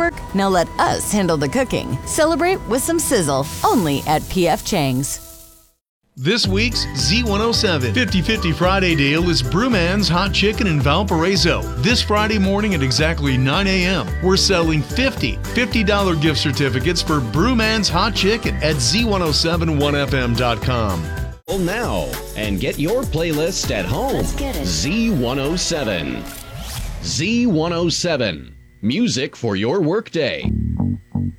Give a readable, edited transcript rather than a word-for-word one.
work? Now let us handle the cooking. Celebrate with some sizzle, only at P.F. Chang's. This week's Z107 50/50 Friday deal is Brewman's Hot Chicken in Valparaiso. This Friday morning at exactly 9 a.m., we're selling 50 $50 gift certificates for Brewman's Hot Chicken at Z1071FM.com. Now, and get your playlist at home. Let's get it. Z107. Z107. Music for your workday.